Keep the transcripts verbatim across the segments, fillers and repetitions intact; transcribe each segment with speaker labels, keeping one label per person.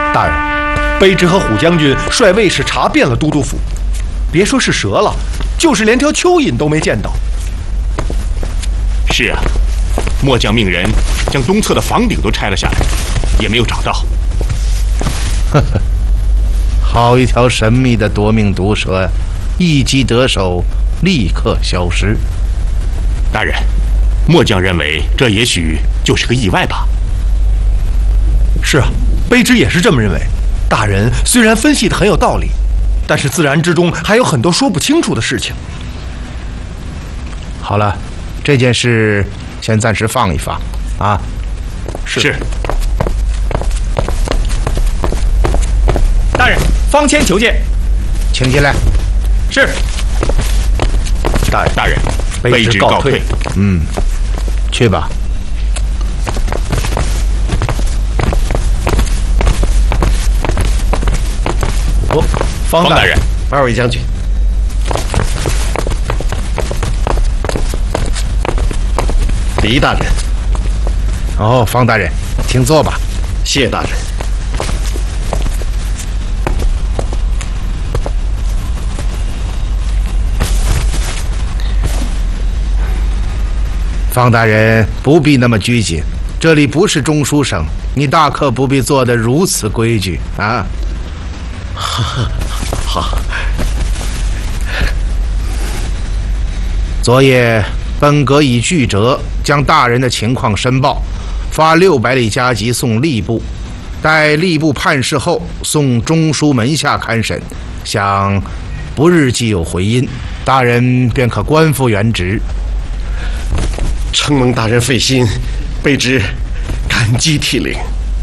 Speaker 1: 大人，卑职和虎将军率卫士查遍了都督府，别说是蛇了，就是连条蚯蚓都没见到。
Speaker 2: 是啊，末将命人将东侧的房顶都拆了下来，也没有找到。
Speaker 3: 呵呵，好一条神秘的夺命毒蛇呀！一击得手，立刻消失。
Speaker 2: 大人，末将认为这也许就是个意外吧。
Speaker 1: 是啊，卑职也是这么认为。大人虽然分析的很有道理，但是自然之中还有很多说不清楚的事情。
Speaker 3: 好了，这件事先暂时放一放啊。
Speaker 1: 是。
Speaker 2: 是。
Speaker 4: 大人，方谦求见，
Speaker 3: 请进来。
Speaker 4: 是。
Speaker 1: 大人，
Speaker 2: 大人，
Speaker 1: 卑职告退。
Speaker 3: 嗯，去吧。
Speaker 1: 哦，方大人，
Speaker 5: 二位将军，黎大人。
Speaker 3: 哦，方大人，请坐吧。
Speaker 5: 谢大人。
Speaker 3: 方大人不必那么拘谨，这里不是中书省，你大可不必做得如此规矩啊。
Speaker 5: 好。
Speaker 3: 昨夜本阁以具折将大人的情况申报，发六百里加急送吏部，待吏部判事后送中书门下看审，想不日即有回音，大人便可官复原职。
Speaker 5: 承蒙大人费心，卑职感激涕零。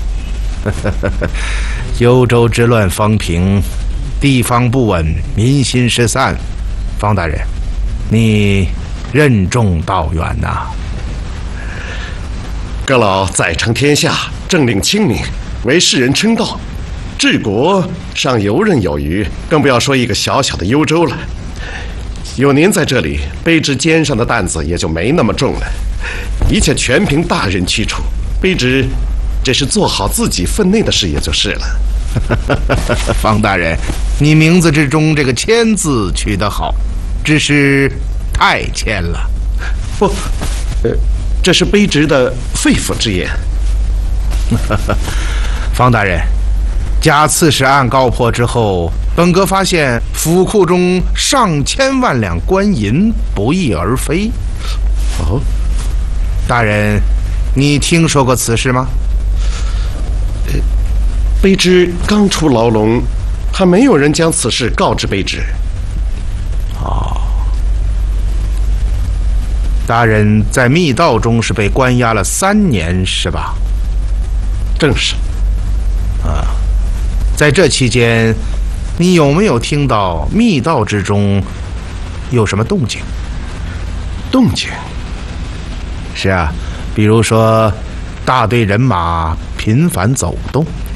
Speaker 3: 幽州之乱方平，地方不稳，民心失散。方大人，你任重道远呐、啊！
Speaker 5: 阁老在承天下，政令清明，为世人称道，治国尚游刃有余，更不要说一个小小的幽州了。有您在这里，卑职肩上的担子也就没那么重了。一切全凭大人驱除，卑职只是做好自己分内的事业就是了。
Speaker 3: 方大人，你名字之中这个谦字取得好，只是太谦了。
Speaker 5: 不，呃，这是卑职的肺腑之言。
Speaker 3: 方大人，甲刺史案告破之后，本阁发现府库中上千万两官银不翼而飞。
Speaker 5: 哦，
Speaker 3: 大人，你听说过此事吗？
Speaker 5: 呃，卑职刚出牢笼，还没有人将此事告知卑职。
Speaker 3: 哦，大人在密道中是被关押了三年，是吧？
Speaker 5: 正是。
Speaker 3: 啊，在这期间，你有没有听到密道之中有什么动静？
Speaker 5: 动静？
Speaker 3: 是啊，比如说大队人马频繁走动。